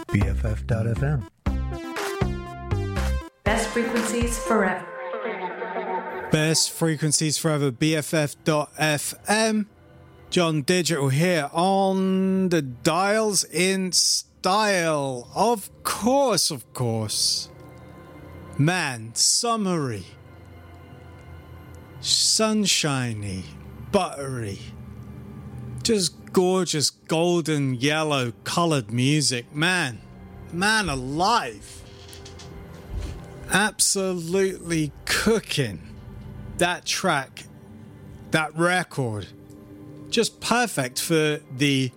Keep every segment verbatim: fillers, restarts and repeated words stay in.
B F F dot F M. Best frequencies forever. Best frequencies forever, B F F dot F M. John Digital here on the dials in style. Of course, of course. Man, summery, sunshiny, buttery, just gorgeous golden yellow colored music. Man, man alive. Absolutely cooking. That track, that record, just perfect for the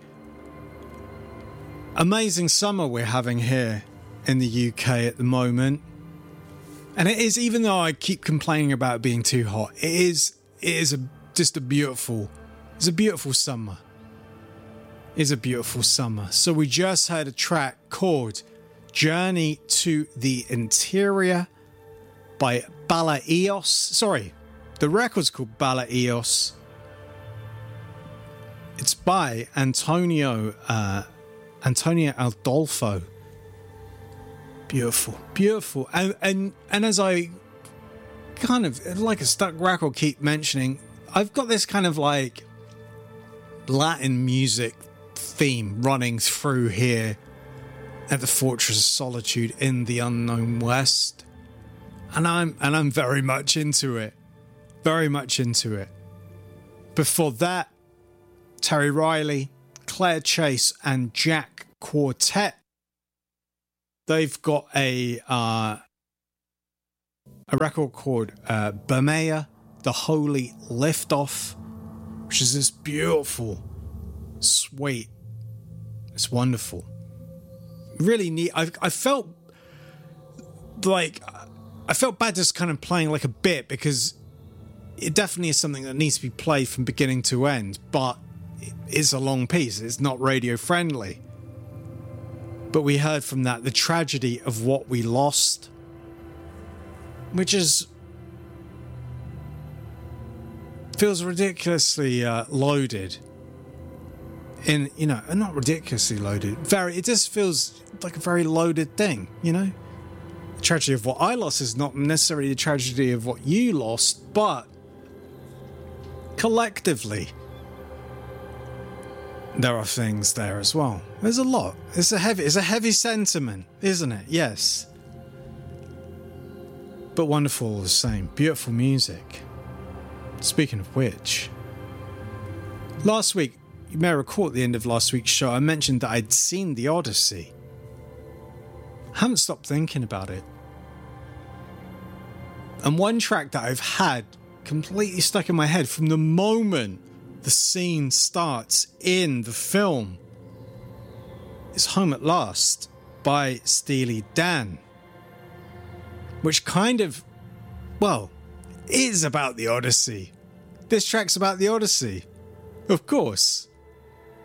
amazing summer we're having here in the U K at the moment. And it is, even though I keep complaining about it being too hot, it is it is a, just a beautiful, it's a beautiful summer. It's a beautiful summer. So we just heard a track called Journey to the Interior by Balaios. Sorry, the record's called Balaios. It's by Antonio uh, Antonio Adolfo. Beautiful, beautiful. And, and and as I kind of, like a stuck record, keep mentioning, I've got this kind of like Latin music theme running through here at the Fortress of Solitude in the Unknown West. And I'm and I'm very much into it. Very much into it. Before that, Terry Riley, Claire Chase, and Jack Quartet. They've got a uh, a record called uh, Bamea, The Holy Liftoff, which is this beautiful, sweet, it's wonderful. Really neat. I I felt like I felt bad just kind of playing like a bit, because it definitely is something that needs to be played from beginning to end, but it's a long piece. It's not radio friendly. But we heard from that the tragedy of what we lost, which is feels ridiculously uh, loaded. In you know, not ridiculously loaded. Very, it just feels like a very loaded thing. You know, the tragedy of what I lost is not necessarily the tragedy of what you lost, but collectively, there are things there as well. There's a lot. It's a heavy, it's a heavy sentiment, isn't it? Yes. But wonderful all the same. Beautiful music. Speaking of which, last week, you may recall at the end of last week's show, I mentioned that I'd seen The Odyssey. I haven't stopped thinking about it. And one track that I've had completely stuck in my head from the moment the scene starts in the film is Home at Last by Steely Dan, which kind of, well, is about the Odyssey. This track's about the Odyssey, of course.